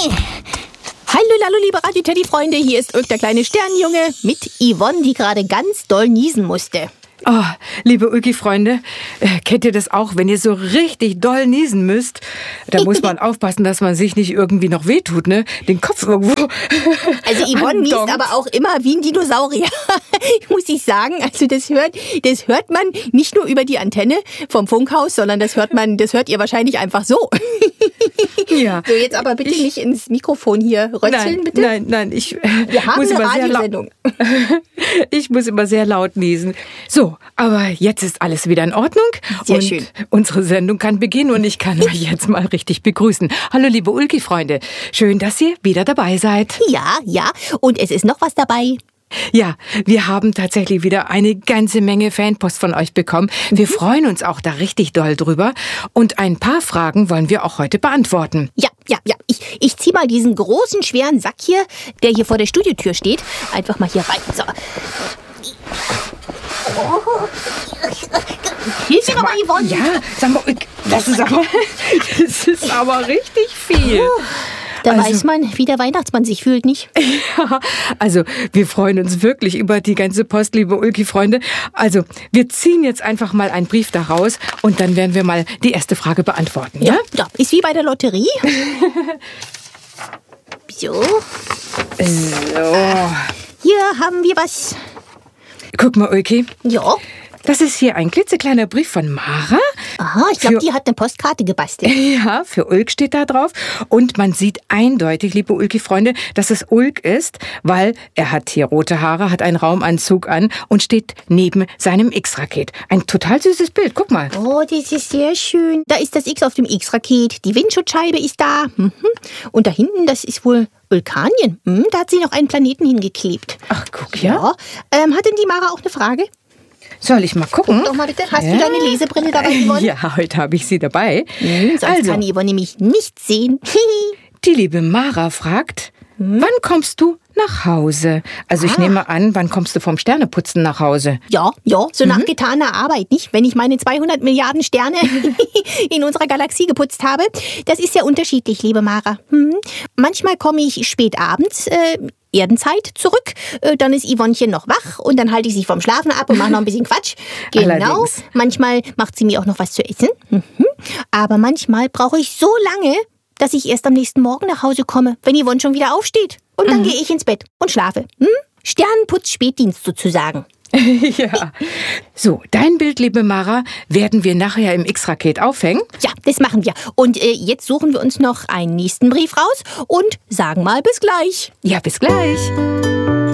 Hallo, liebe Radio-Teddy-Freunde, hier ist Ulk, der kleine Sternenjunge, mit Yvonne, die gerade ganz doll niesen musste. Oh, liebe Ulki-Freunde, kennt ihr das auch, wenn ihr so richtig doll niesen müsst? Da muss man aufpassen, dass man sich nicht irgendwie noch wehtut, ne? Den Kopf irgendwo. Also Yvonne niest aber auch immer wie ein Dinosaurier, muss ich sagen. Also das hört man nicht nur über die Antenne vom Funkhaus, sondern das hört ihr wahrscheinlich einfach so. Ja. So, jetzt aber bitte nicht ins Mikrofon hier rötzeln, bitte. Nein, Wir haben eine Radiosendung. Ich muss immer sehr laut niesen. So, aber jetzt ist alles wieder in Ordnung. Sehr schön. Unsere Sendung kann beginnen und ich kann euch jetzt mal richtig begrüßen. Hallo, liebe Ulki-Freunde. Schön, dass ihr wieder dabei seid. Ja. Und es ist noch was dabei. Ja, wir haben tatsächlich wieder eine ganze Menge Fanpost von euch bekommen. Wir freuen uns auch da richtig doll drüber. Und ein paar Fragen wollen wir auch heute beantworten. Ja. Ich zieh mal diesen großen, schweren Sack hier, der hier vor der Studiotür steht, einfach mal hier rein. So. Hilf mir doch mal, Yvonne. Ja, sag mal, das ist aber richtig viel. Da weiß man, wie der Weihnachtsmann sich fühlt, nicht? Ja, also wir freuen uns wirklich über die ganze Post, liebe Ulki-Freunde. Also wir ziehen jetzt einfach mal einen Brief da raus und dann werden wir mal die erste Frage beantworten. Ja, ist wie bei der Lotterie. So. Hier haben wir was. Guck mal, Ulki. Ja. Das ist hier ein klitzekleiner Brief von Mara. Aha, ich glaube, die hat eine Postkarte gebastelt. Ja, für Ulk steht da drauf. Und man sieht eindeutig, liebe Ulki-Freunde, dass es Ulk ist, weil er hat hier rote Haare, hat einen Raumanzug an und steht neben seinem X-Raket. Ein total süßes Bild, guck mal. Oh, das ist sehr schön. Da ist das X auf dem X-Raket, die Windschutzscheibe ist da. Und da hinten, das ist wohl Vulkanien. Da hat sie noch einen Planeten hingeklebt. Ach, guck, ja. Hat denn die Mara auch eine Frage? Soll ich mal gucken? Guck doch mal bitte. Hast du deine Lesebrille dabei, Yvonne? Ja, heute habe ich sie dabei. Sonst kann Yvonne nämlich nichts sehen. Die liebe Mara fragt, wann kommst du nach Hause? Also ich nehme an, wann kommst du vom Sterneputzen nach Hause? Ja, so nach getaner Arbeit, nicht? Wenn ich meine 200 Milliarden Sterne in unserer Galaxie geputzt habe. Das ist sehr unterschiedlich, liebe Mara. Manchmal komme ich spät abends, Erdenzeit, zurück. Dann ist Yvonnechen noch wach und dann halte ich sie vom Schlafen ab und mache noch ein bisschen Quatsch. Genau. Allerdings. Manchmal macht sie mir auch noch was zu essen. Aber manchmal brauche ich so lange, dass ich erst am nächsten Morgen nach Hause komme, wenn Yvonne schon wieder aufsteht. Und dann gehe ich ins Bett und schlafe. Sternenputz-Spätdienst sozusagen. Ja. So, dein Bild, liebe Mara, werden wir nachher im X-Raket aufhängen. Ja, das machen wir. Und jetzt suchen wir uns noch einen nächsten Brief raus und sagen mal bis gleich. Ja, bis gleich.